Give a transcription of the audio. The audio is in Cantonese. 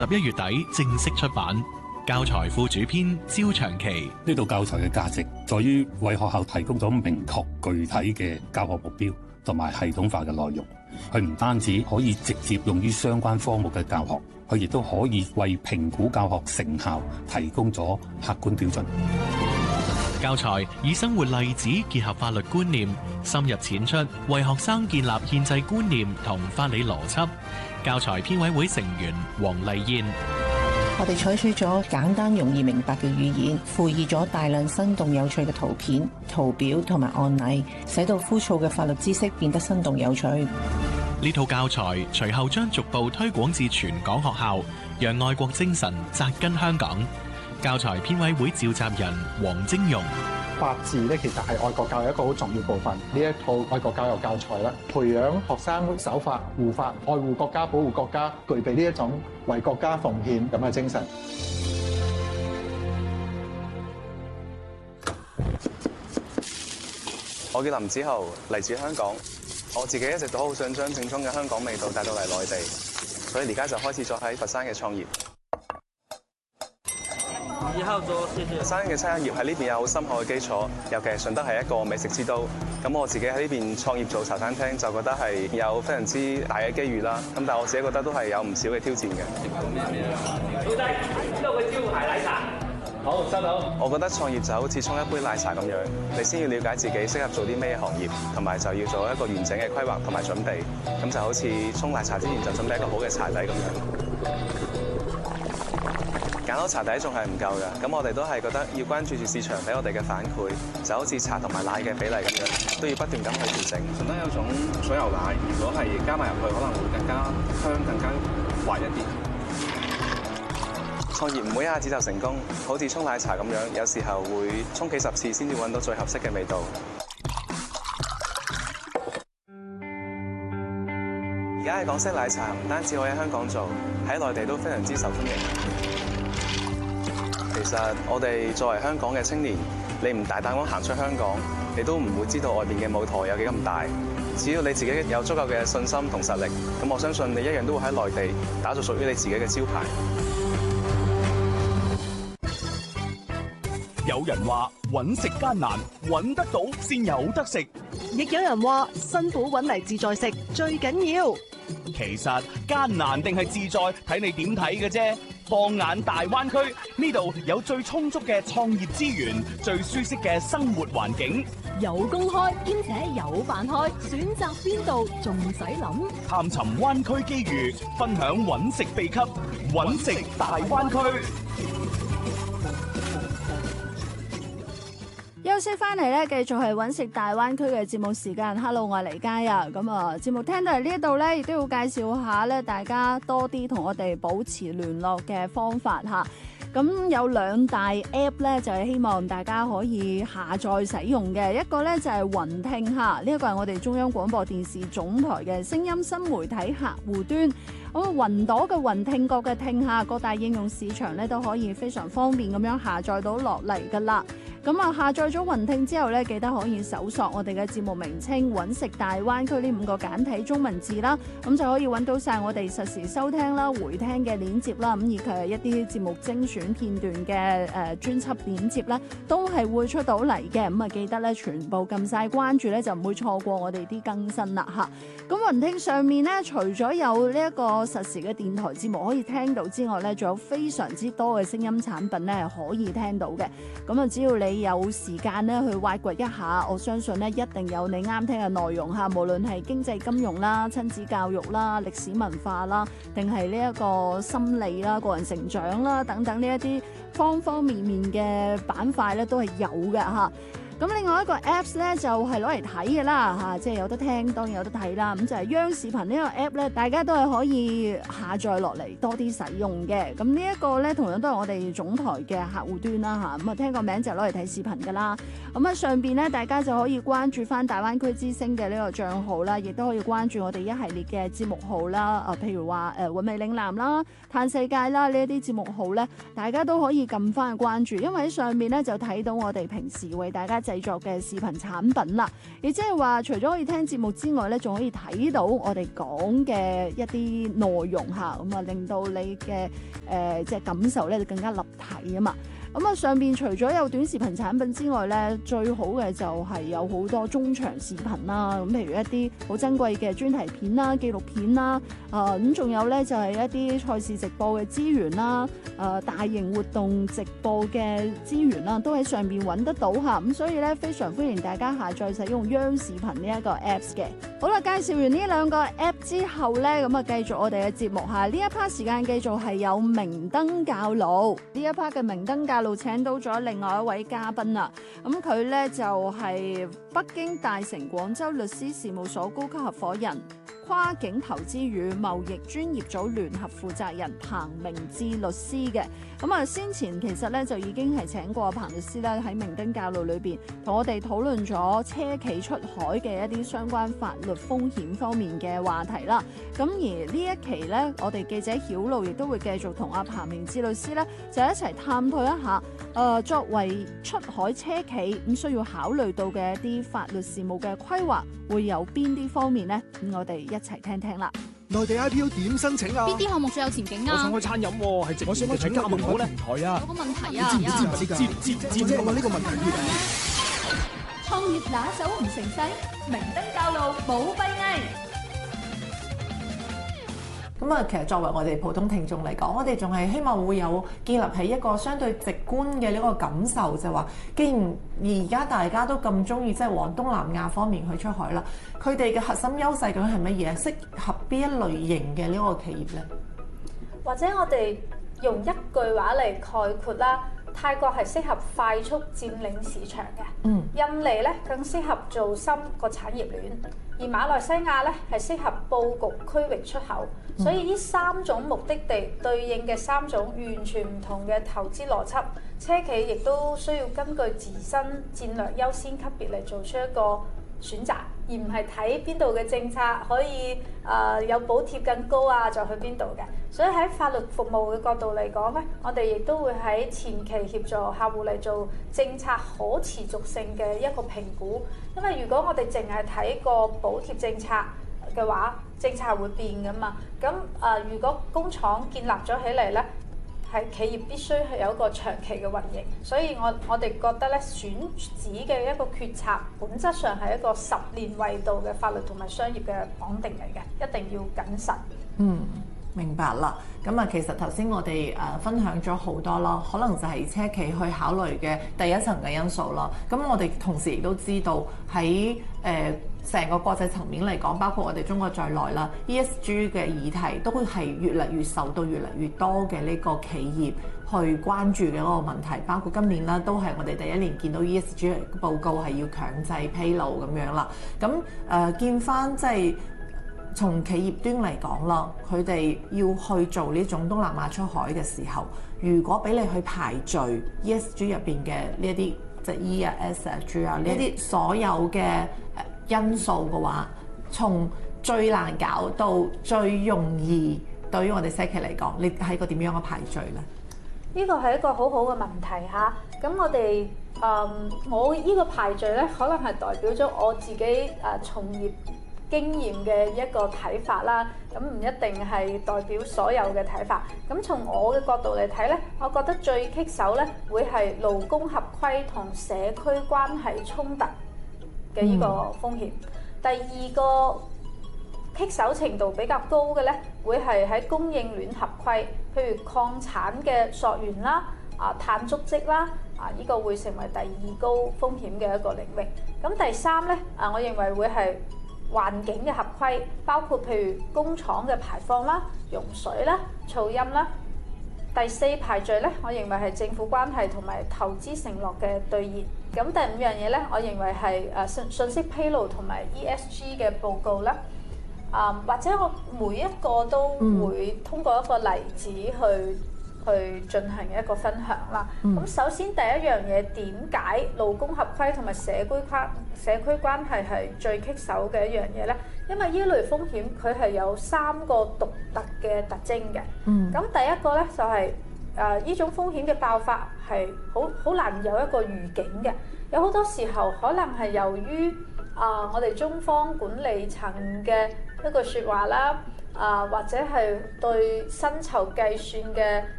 11月底正式出版。教材副主編焦長期， 呢度教材嘅價值在於為學校提供咗明確具體嘅教學目標同埋系統化嘅內容。佢唔單止可以直接用於相關科目嘅教學，佢亦都可以為評估教學成效提供咗客觀標準。 教材以生活例子結合法律觀念，深入淺出，為學生建立憲制觀念同法理邏輯。教材編委會成員黃麗燕。 我哋採取咗簡單容易明白嘅語言，附以咗大量生動有趣嘅圖片、圖表同埋案例，使到枯燥嘅法律知識變得生動有趣。 呢套教材隨後將逐步推廣至全港學校，讓愛國精神扎根香港。教材編委會召集人黃晶容。 法治咧，其實係愛國教育一個好重要部分。呢一套愛國教育教材咧，培養學生守法、護法、愛護國家、保護國家，具備呢一種為國家奉獻咁嘅精神。 我叫林子豪，嚟自香港。我自己一直都好想將正宗嘅香港味道帶到嚟內地，所以而家就開始咗喺佛山嘅創業。佛山嘅餐飲業喺呢邊有好深厚嘅基礎，尤其係順德係一個美食之都。咁我自己喺呢邊創業做茶餐廳，就覺得係有非常之大嘅機遇啦。咁但係我自己覺得都係有唔少嘅挑戰嘅。老細，呢度嘅招牌奶茶。好，收到。我覺得創業就好似沖一杯奶茶咁樣，你先要了解自己適合做啲咩行業，同埋就要做一個完整嘅規劃同埋準備。咁就好似沖奶茶之前就準備一個好嘅茶底咁樣。揀好茶底仲係唔夠嘅，咁我哋都係覺得要關注住市場俾我哋嘅反饋，就好似茶同埋奶嘅比例咁樣，都要不斷咁去調整。順德有種水牛奶，如果係加埋入去，可能會更加香、更加滑一啲。創業唔會一下子就成功，好似沖奶茶咁樣，有時候會沖幾十次先至揾到最合適嘅味道。而家嘅港式奶茶唔單止可以喺香港做，喺內地都非常之受歡迎。其實我哋作為香港嘅青年，你唔大膽咁行出香港，你都唔會知道外邊嘅舞台有幾咁大。只要你自己有足夠嘅信心同實力，咁我相信你一樣都會喺內地打造屬於你自己嘅招牌。 有人話揾食艱難，揾得到先有得食； 亦有人話辛苦揾嚟自在食最緊要。 其實艱難定係自在，睇你點睇嘅啫。放眼大灣區，呢度有最充足嘅創業資源，最舒適嘅生活環境， 有工開兼且有飯開，選擇邊度仲使諗？ 探尋灣區機遇，分享揾食秘笈，揾食大灣區。 休息翻嚟咧，繼續係揾食大灣區嘅節目時間。Hello， 我係黎嘉啊。咁啊，節目聽到嚟呢度咧，亦都要介紹下咧，大家多啲同我哋保持聯絡嘅方法嚇。咁有兩大 app 咧，就係希望大家可以下載使用嘅。一個咧就係雲聽嚇，呢一個係我哋中央廣播電視總台嘅聲音新媒體客戶端。咁雲朵嘅雲，聽覺嘅聽下，各大應用市場咧都可以非常方便咁樣下載到落嚟噶啦。咁啊，下載咗雲聽之後咧，記得可以搜索我哋嘅節目名稱揾食大灣區呢5個簡體中文字啦，咁就可以揾到晒我哋實時收聽啦、回聽嘅鏈接啦，咁以及係一啲節目精選片段嘅專輯鏈接咧，都係會出到嚟嘅。咁啊，記得咧全部撳晒關注咧，就唔會錯過我哋啲更新啦嚇。咁雲聽上面咧，除咗有呢一個實時嘅電台節目可以聽到之外咧，仲有非常之多嘅聲音產品咧係可以聽到嘅。咁啊，只要你有時間咧去挖掘一下，我相信咧一定有你啱聽嘅內容嚇，無論係經濟金融啦、親子教育啦、歷史文化啦，定係呢一個心理啦、個人成長啦等等呢一啲方方面面嘅板塊咧，都係有嘅嚇。咁另外一個 Apps 咧就係攞嚟睇嘅啦嚇，即係有得聽當然有得睇啦。咁就係央視頻呢個 App 咧，大家都係可以下載落嚟多啲使用嘅。咁呢一個咧同樣都係我哋總台嘅客戶端啦嚇。咁啊聽個名就攞嚟睇視頻噶啦。咁啊上邊咧大家就可以關注翻大灣區之聲嘅呢個帳號啦，亦都可以關注我哋一系列嘅節目號啦。譬如話韻味嶺南啦、嘆世界啦呢一啲節目號咧，大家都可以撳翻去關注，因為喺上面咧就睇到我哋平時為大家製作嘅視頻產品啦。亦即係話，除咗可以聽節目之外咧，仲可以睇到我哋講嘅一啲內容嚇，咁啊令到你嘅即係感受咧就更加立體啊嘛。咁啊，上邊除咗有短視頻產品之外咧，最好嘅就係有好多中長視頻啦。咁譬如一啲好珍貴嘅專題片啦、紀錄片啦，咁仲有咧就係一啲賽事直播嘅資源啦、大型活動直播嘅資源啦，都喺上邊揾得到嚇。咁所以咧，非常歡迎大家下載使用央視頻呢一個 Apps 嘅。好啦，介紹完呢兩個 App 之後咧，咁啊繼續我哋嘅節目嚇。呢一 part 時間繼續係有明燈教路，呢一 part 嘅明燈教路請到咗另外一位嘉賓啦。咁佢咧就係北京大成廣州律師事務所高級合夥人、跨境投資與貿易專業組聯合負責人彭明志律師嘅。咁啊，先前其實咧就已經係請過彭律師咧喺明燈教路裏邊同我哋討論咗車企出海嘅一啲相關法律風險方面嘅話題啦。咁而呢一期咧，我哋記者曉路亦都會繼續同阿彭明志律師咧就一齊探討一下，作為出海車企咁需要考慮到嘅一啲法律事務嘅規劃會有邊啲方面呢？咁我哋一齊聽聽啦。 內地 IPO 點申請啊？ 邊啲項目最有前景啊？ 我想開餐飲喎，係我想開請加盟好咧。平台啊， 有個問題啊， 知唔知我問呢個問題？ 創業拿手唔成世，明燈教路冇閉翳。 咁啊，其實作為我哋普通聽眾嚟講，我哋仲係希望會有建立起一個相對直觀嘅呢個感受，就係話，既然而家大家都咁中意即係往東南亞方面去出海啦，佢哋嘅核心優勢究竟係乜嘢？適合邊一類型嘅呢個企業呢？ 或者我哋用一句話嚟概括啦，泰國係適合快速佔領市場嘅，印尼咧更適合做深個產業鏈，而馬來西亞咧係適合佈局區域出口。所以呢三種目的地對應嘅三種完全唔同嘅投資邏輯，車企亦都需要根據自身戰略優先級別嚟做出一個選擇，而唔係睇邊度嘅政策可以有補貼更高啊，就去邊度嘅。所以喺法律服務嘅角度嚟講咧，我哋亦都會喺前期協助客戶嚟做政策可持續性嘅一個評估。因為如果我哋淨係睇個補貼政策嘅話，政策係會變噶嘛。咁如果工廠建立咗起嚟咧，係企業必須係有一個長期嘅運營。所以我哋覺得咧，選址嘅一個決策，本質上係一個10年維度嘅法律同埋商業嘅綁定嚟嘅，一定要謹慎。 明白啦。咁啊，其實頭先我哋分享咗好多咯，可能就係車企去考慮嘅第一層嘅因素咯。咁我哋同時亦都知道喺成個國際層面嚟講，包括我哋中國在內啦 ，ESG 嘅議題都會係越嚟越受到越嚟越多嘅呢個企業去關注嘅一個問題。包括今年啦，都係我哋第一年見到 ESG 報告係要強制披露咁樣啦。咁見翻即係從企業端嚟講啦，佢哋要去做呢種東南亞出海嘅時候，如果俾你去排序 ESG 入邊嘅呢一啲即係 E 啊、S 啊、G 啊呢一啲所有嘅因素嘅話，從最難搞到最容易，對於我哋車企嚟講，你係個點樣嘅排序呢？ 呢個係一個好好嘅問題嚇。咁我哋我呢個排序咧，可能係代表咗我自己從業經驗嘅一個睇法啦，咁唔一定係代表所有嘅睇法。咁從我嘅角度嚟睇咧，我覺得最棘手咧會係勞工合規同社區關係衝突嘅呢個風險。第二個棘手程度比較高嘅咧，會係喺供應鏈合規，譬如礦產嘅溯源啦、碳足跡啦，呢個會成為第二高風險嘅一個領域。咁第三咧，我認為會係環境嘅合規，包括譬如工廠嘅排放啦、用水啦、噪音啦。第四排序咧，我認為係政府關係同埋投資承諾嘅兌現。咁第五樣嘢咧，我認為係信息披露同埋 ESG 嘅報告啦。或者我每一個都會通過一個例子去進行一個分享啦。咁首先第一樣嘢，點解勞工合規同埋社區關係係最棘手嘅一樣嘢咧？因為呢類風險佢係有3個獨特嘅特徵嘅。咁第一個咧就係呢種風險嘅爆發係好難有一個預警嘅，有好多時候可能係由於我哋中方管理層嘅一個説話啦，或者係對薪酬計算嘅